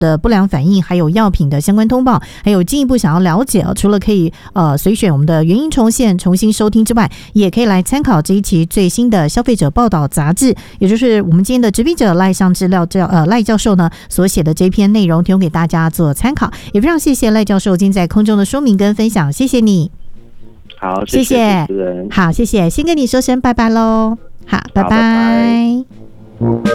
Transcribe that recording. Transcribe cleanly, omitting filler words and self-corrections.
的不良反应，还有药品的相关通报，还有进一步想要了解除了可以随选我们的原音重现重新收听之外，也可以来参考这一期最新的消费者报道杂志，也就是我们今天的执笔者赖上治赖教授呢所写的这篇内容，提供给大家做参考。也非常谢谢赖教授今天在空中的说明跟分享，谢谢你。 好，谢谢主持人。 好，谢谢，先跟你说声拜拜喽。好，拜拜。